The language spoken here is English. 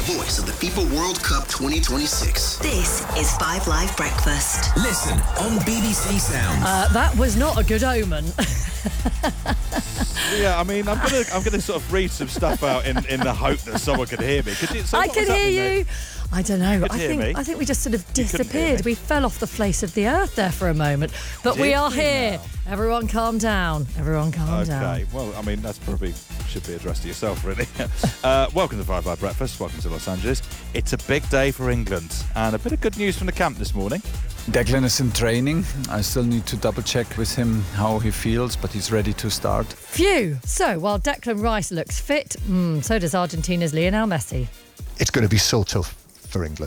voice of the FIFA World Cup 2026. This is 5 Live Breakfast. Listen on BBC Sounds. That was not a good omen. Yeah, I mean, I'm gonna sort of read some stuff out in the hope that someone can hear me. I can hear you. I don't know. I think we just sort of couldn't hear disappeared. me. We fell off the face of the earth there for a moment. But we are here. Everyone calm down. Everyone calm down. Okay, well, I mean, that's probably should be addressed to yourself, really. Welcome to 5 Live Breakfast. Welcome to Los Angeles. It's a big day for England, and a bit of good news from the camp this morning. Declan is in training. I still need to double check with him how he feels, but he's ready to start. Phew. So while Declan Rice looks fit, so does Argentina's Lionel Messi. It's going to be so tough for England.